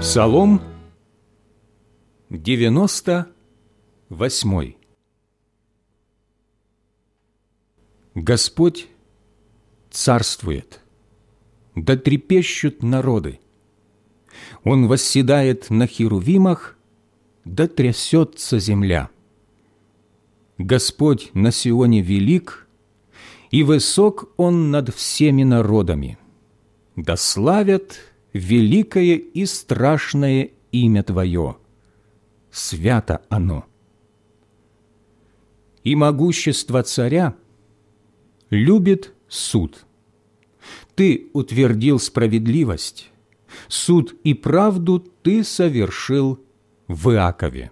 Псалом 98. Господь царствует, да трепещут народы. Он восседает на херувимах, да трясется земля. Господь на Сионе велик, и высок Он над всеми народами. Да славят великое и страшное имя Твое. Свято оно. И могущество царя любит суд. Ты утвердил справедливость, суд и правду Ты совершил в Иакове.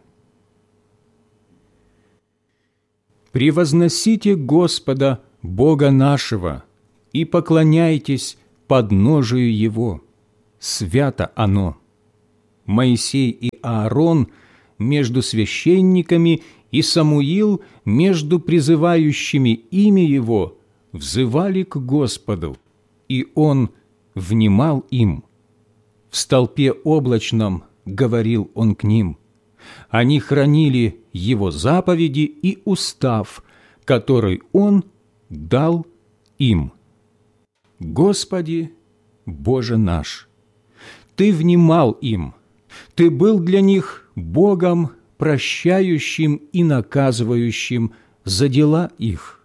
Превозносите Господа, Бога нашего, и поклоняйтесь подножию Его. Свято оно. Моисей и Аарон между священниками и Самуил между призывающими имя Его взывали к Господу, и Он внимал им. В столпе облачном говорил Он к ним. Они хранили Его заповеди и устав, который Он дал им. Господи, Боже наш, Ты внимал им, Ты был для них Богом, прощающим и наказывающим за дела их.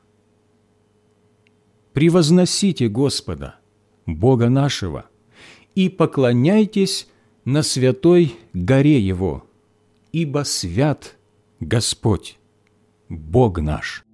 Превозносите Господа, Бога нашего, и поклоняйтесь на святой горе Его, ибо свят Господь, Бог наш.